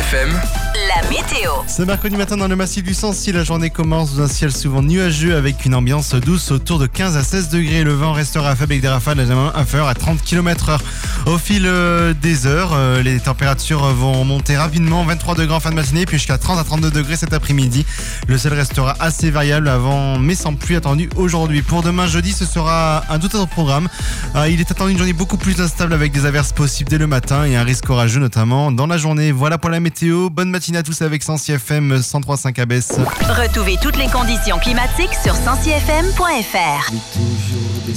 FM, la météo. Ce mercredi matin dans le massif du Sancy, la journée commence dans un ciel souvent nuageux avec une ambiance douce autour de 15 à 16 degrés. Le vent restera faible avec des rafales inférieures à 30 km/h. Au fil des heures, les températures vont monter rapidement, 23 degrés en fin de matinée puis jusqu'à 30 à 32 degrés cet après-midi. Le ciel restera assez variable avant mais sans pluie attendue aujourd'hui. Pour demain jeudi, ce sera un tout autre programme. Il est attendu une journée beaucoup plus instable avec des averses possibles dès le matin et un risque orageux notamment dans la journée. Voilà pour la météo. Bonne matinée à tous avec Sancy FM 103.5 ABS. Retrouvez toutes les conditions climatiques sur sancyfm.fr.